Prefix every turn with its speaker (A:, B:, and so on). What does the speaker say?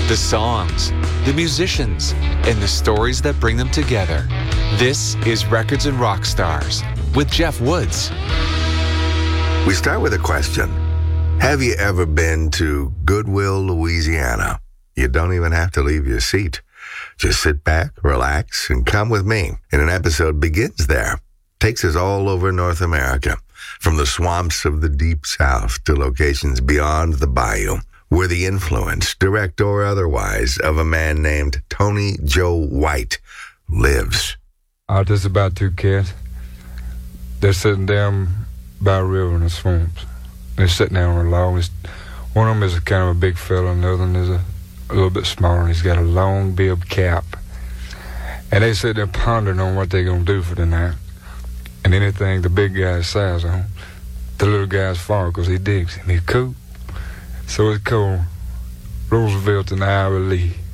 A: The songs, the musicians, and the stories that bring them together. This is Records and Rock Stars with Jeff Woods.
B: We start with a question. Have you ever been to Goodwill, Louisiana? You don't even have to leave your seat. Just sit back, relax, and come with me. And an episode begins there. Takes us all over North America, from the swamps of the Deep South to locations beyond the bayou, where the influence, direct or otherwise, of a man named Tony Joe White lives.
C: There's about two cats. They're sitting down by a river in the swamps. They're sitting there on a log. One of them is kind of a big fella, and the other one is a little bit smaller, and he's got a long bib cap. And they sit there pondering on what they're going to do for the night. And anything the big guy sighs on, the little guy's for, because he digs him. He's cool. So it's called Roosevelt and Ira Lee.